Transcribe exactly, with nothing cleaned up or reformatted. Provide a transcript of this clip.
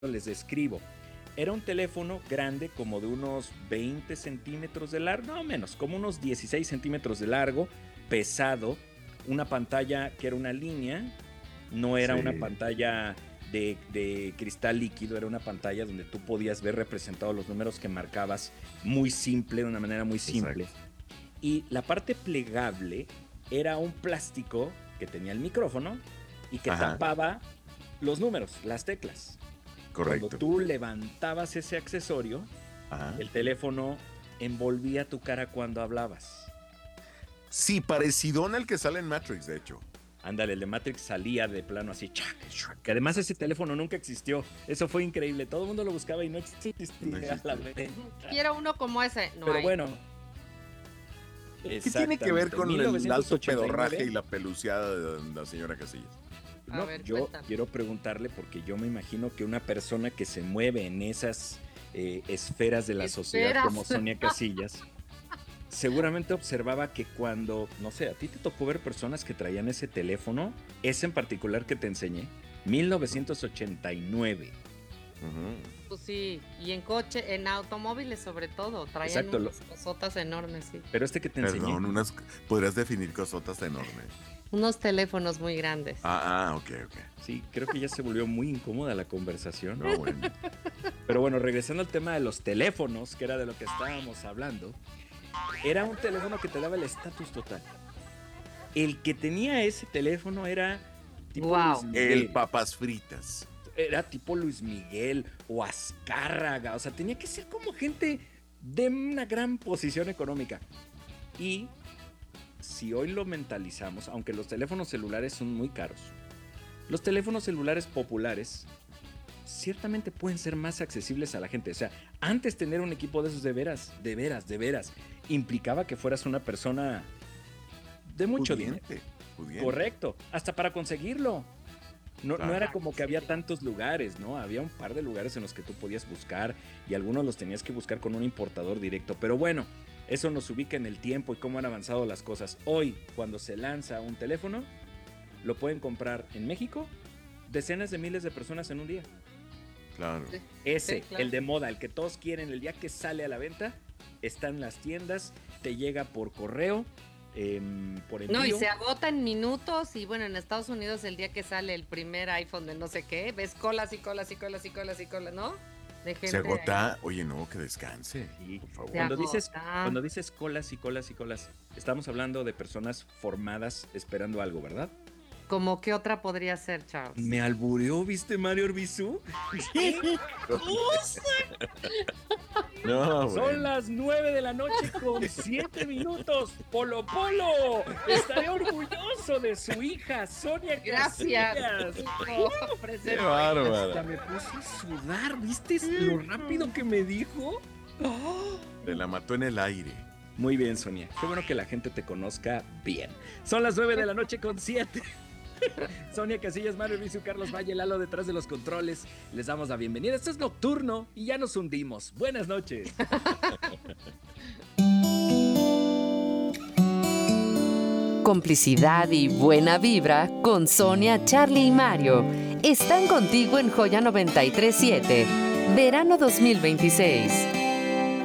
les describo. Era un teléfono grande, como de unos veinte centímetros de largo, no menos, como unos dieciséis centímetros de largo, pesado, una pantalla que era una línea, no era sí. una pantalla de, de cristal líquido, era una pantalla donde tú podías ver representados los números que marcabas muy simple, de una manera muy simple. Exacto. Y la parte plegable era un plástico que tenía el micrófono y que Ajá. tapaba los números, las teclas. Correcto. Cuando tú levantabas ese accesorio, Ajá. el teléfono envolvía tu cara cuando hablabas. Sí, parecidón al que sale en Matrix, de hecho. Ándale, el de Matrix salía de plano así, chac, chac, que además ese teléfono nunca existió. Eso fue increíble. Todo el mundo lo buscaba y no existía. No existía. Quiero uno como ese. No Pero hay. bueno. ¿Qué tiene que ver con el alto pedorraje y la peluciada de la señora Casillas? No, ver, yo cuéntame. Quiero preguntarle porque yo me imagino que una persona que se mueve en esas eh, esferas de la ¿Esferas? sociedad como Sonia Casillas seguramente observaba que cuando, no sé, a ti te tocó ver personas que traían ese teléfono, ese en particular que te enseñé, mil novecientos ochenta y nueve. Uh-huh. Pues sí, y en coche, en automóviles sobre todo, traían Exacto, unas lo... cosotas enormes, sí. Pero este que te enseñé. Perdón, unas, podrías definir cosotas enormes. Unos teléfonos muy grandes. Ah, ah, ok, ok. Sí, creo que ya se volvió muy incómoda la conversación. No, bueno. Pero bueno, regresando al tema de los teléfonos, que era de lo que estábamos hablando, era un teléfono que te daba el estatus total. El que tenía ese teléfono era tipo wow. Luis Miguel. El papas fritas. Era tipo Luis Miguel o Azcárraga. O sea, tenía que ser como gente de una gran posición económica. Y si hoy lo mentalizamos, aunque los teléfonos celulares son muy caros, los teléfonos celulares populares ciertamente pueden ser más accesibles a la gente. O sea, antes tener un equipo de esos de veras, de veras, de veras, implicaba que fueras una persona de mucho pudiente, dinero. Pudiente. Correcto, hasta para conseguirlo. No, claro. no era como que había tantos lugares, ¿no? Había un par de lugares en los que tú podías buscar y algunos los tenías que buscar con un importador directo. Pero bueno, eso nos ubica en el tiempo y cómo han avanzado las cosas. Hoy, cuando se lanza un teléfono, lo pueden comprar en México decenas de miles de personas en un día. Claro. Ese, sí, claro. el de moda, el que todos quieren, el día que sale a la venta, está en las tiendas, te llega por correo, eh, por envío. No, y se agota en minutos. Y bueno, en Estados Unidos el día que sale el primer iPhone de no sé qué, ves colas y colas y colas y colas y colas, ¿no? De gente se agota, ahí. Oye, no, que descanse, sí. por favor. Cuando dices, cuando dices colas y colas y colas, estamos hablando de personas formadas esperando algo, ¿verdad? ¿Cómo qué otra podría ser, Charles? ¿Me albureó, viste, Mario Orbizú? ¿Qué? No, Son bueno. las nueve de la noche con siete minutos. Polo Polo estaré orgulloso de su hija, Sonia Gracias. Casillas. Qué bárbaro. Hasta me puse a sudar, ¿viste lo rápido que me dijo? Oh. Te la mató en el aire. Muy bien, Sonia. Qué bueno que la gente te conozca bien. Son las nueve de la noche con siete. Sonia Casillas, Mario Orbizú, Carlos Valle, Lalo detrás de los controles. Les damos la bienvenida. Esto es Nocturno y ya nos hundimos. Buenas noches. Complicidad y buena vibra con Sonia, Charlie y Mario. Están contigo en Joya noventa y tres punto siete. Verano dos mil veintiséis.